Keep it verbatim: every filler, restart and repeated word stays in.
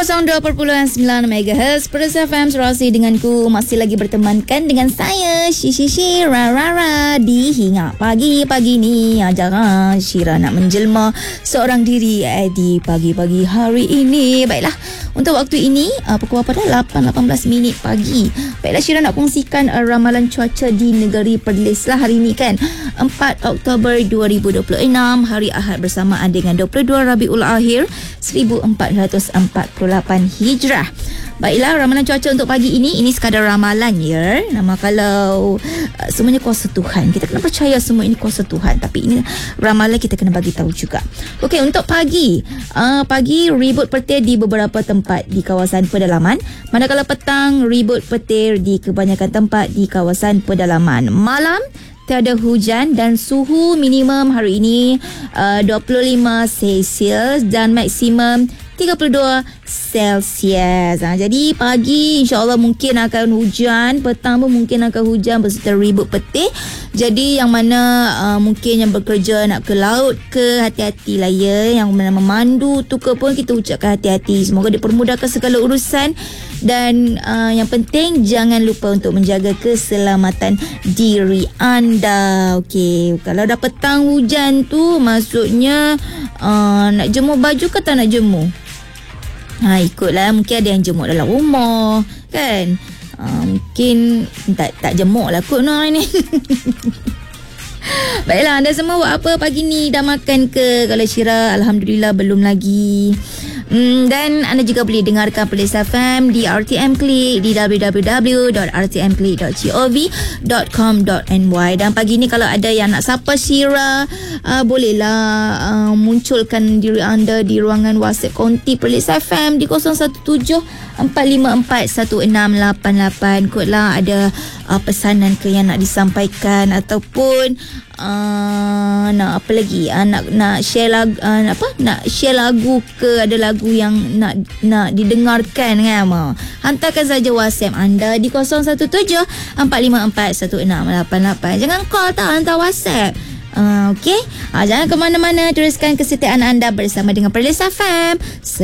kosong dua perpuluhan sembilan megahertz Perlis F M Serasi denganku. Masih lagi bertemankan dengan saya Shishi Shira Rara di Hingga Pagi. Pagi ni ajaran Shira nak menjelma seorang diri eh, di pagi-pagi hari ini. Baiklah, untuk waktu ini uh, pukul berapa dah? lapan lapan belas minit pagi. Baiklah, Shira nak kongsikan uh, ramalan cuaca di negeri Perlis lah hari ini kan, empat Oktober dua ribu dua puluh enam, hari Ahad bersamaan dengan dua puluh dua Rabiul Akhir seribu empat ratus empat puluh lapan Hijrah. Baiklah, ramalan cuaca untuk pagi ini, ini sekadar ramalan ya. Nama kalau uh, semuanya kuasa Tuhan. Kita kena percaya semua ini kuasa Tuhan, tapi ini ramalan kita kena bagi tahu juga. Okey, untuk pagi, uh, pagi ribut petir di beberapa tempat di kawasan pedalaman, manakala petang ribut petir di kebanyakan tempat di kawasan pedalaman. Malam tiada hujan dan suhu minimum hari ini uh, dua puluh lima Celsius dan maksimum tiga puluh dua Celsius. Ha, jadi pagi insya-Allah mungkin akan hujan, petang pun mungkin akan hujan berserta ribut petir. Jadi yang mana uh, mungkin yang bekerja nak ke laut ke, hati-hati lah ya. Yang mana memandu tu ke pun kita ucapkan hati-hati. Semoga dipermudahkan segala urusan. Dan uh, yang penting jangan lupa untuk menjaga keselamatan diri anda. Okey, kalau dah petang hujan tu maksudnya uh, nak jemur baju ke tak nak jemur? Ha, ikutlah, mungkin ada yang jemur dalam rumah kan. Ha, mungkin tak tak jemur lah kot no ni. Baiklah, anda semua buat apa pagi ni? Dah makan ke? Kalau Syira, Alhamdulillah belum lagi. Hmm, dan anda juga boleh dengarkan Perlis F M di R T M Click di w w w dot r t m click dot gov dot com dot n y. Dan pagi ni kalau ada yang nak sapa Syira, uh, bolehlah uh, munculkan diri anda di ruangan WhatsApp konti Perlis F M di kosong satu tujuh empat lima empat satu enam lapan lapan. Kotlah ada uh, pesanan ke yang nak disampaikan ataupun uh, nak apa lagi, uh, nak nak share lagu, uh, apa nak share lagu ke, ada lagu yang nak nak didengarkan kan, ma. Hantarkan saja WhatsApp anda di kosong satu tujuh empat lima empat satu enam lapan lapan. Jangan call tau, hantar WhatsApp. Uh, Okey, uh, jangan ke mana-mana, teruskan kesetiaan anda bersama dengan Perlis F M.